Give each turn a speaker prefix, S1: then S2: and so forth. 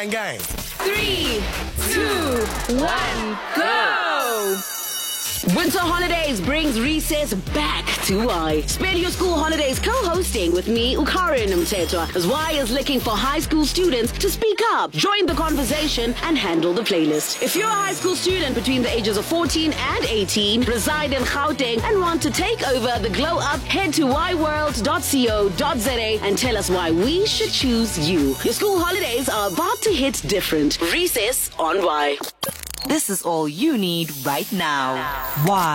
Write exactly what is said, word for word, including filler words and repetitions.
S1: Gang.
S2: Three, two, one, go! Winter Holidays brings recess back to Y. Spend your school holidays co-hosting with me, Ukari Mtetwa, as Y is looking for high school students to speak up, join the conversation, and handle the playlist. If you're a high school student between the ages of fourteen and eighteen, reside in Gauteng, and want to take over the glow up, head to y world dot co dot za and tell us why we should choose you. Your school holidays are about to hit different. Recess on Y.
S3: This is all you need right now. Why?